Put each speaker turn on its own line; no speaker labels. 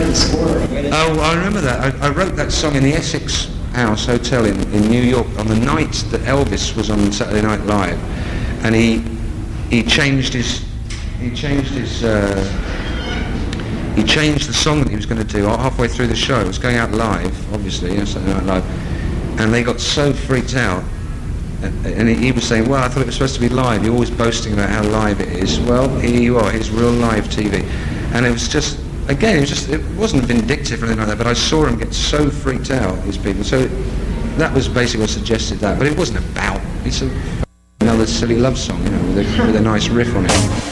the score.
Oh, I remember that. I wrote that song in the Essex House Hotel in New York on the night that Elvis was on Saturday Night Live, and he changed the song that he was going to do halfway through the show. It was going out live, obviously, on Saturday Night Live, and they got so freaked out. And he was saying, well, I thought it was supposed to be live. You're always boasting about how live it is. Well, here you are. It's real live TV. And it was just, again, it wasn't vindictive or anything like that, but I saw him get so freaked out, these people. So that was basically what suggested that. But it wasn't about, it's another silly love song, you know, with a nice riff on it.